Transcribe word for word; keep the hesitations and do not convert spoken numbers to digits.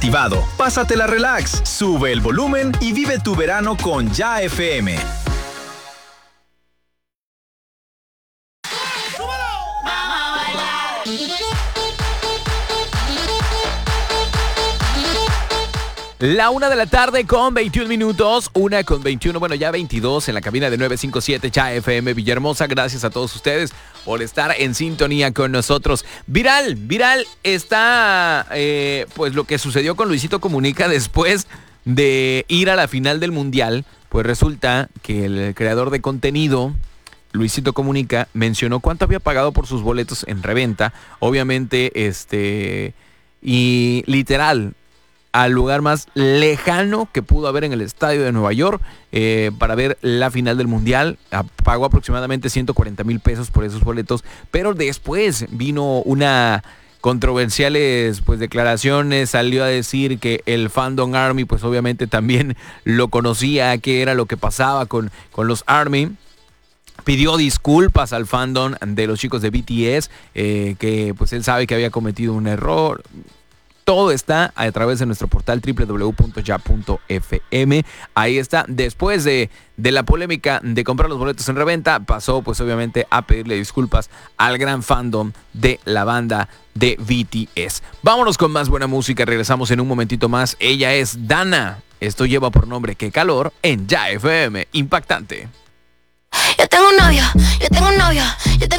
activado. Pásatela relax, sube el volumen y vive tu verano con Ya F M. La una de la tarde con veintiún minutos, una con veintiuno, bueno ya veintidós en la cabina de nueve cinco siete Ya F M Villahermosa. Gracias a todos ustedes por estar en sintonía con nosotros. Viral, viral está eh, pues lo que sucedió con Luisito Comunica después de ir a la final del Mundial. Pues resulta que el creador de contenido, Luisito Comunica, mencionó cuánto había pagado por sus boletos en reventa. Obviamente, este, y literal, al lugar más lejano que pudo haber en el estadio de Nueva York eh, para ver la final del Mundial. Pagó aproximadamente ciento cuarenta mil pesos por esos boletos, pero después vino una controversiales pues declaraciones, salió a decir que el Fandom Army pues obviamente también lo conocía, qué era lo que pasaba con, con los Army. Pidió disculpas al fandom de los chicos de B T S, eh, que pues él sabe que había cometido un error. Todo está a través de nuestro portal doble u doble u doble u punto ya punto f m. Ahí está. Después de, de la polémica de comprar los boletos en reventa, pasó pues obviamente a pedirle disculpas al gran fandom de la banda de B T S. Vámonos con más buena música. Regresamos en un momentito más. Ella es Dana. Esto lleva por nombre Qué Calor en Ya F M. Impactante. Yo tengo un novio, yo tengo un novio, yo tengo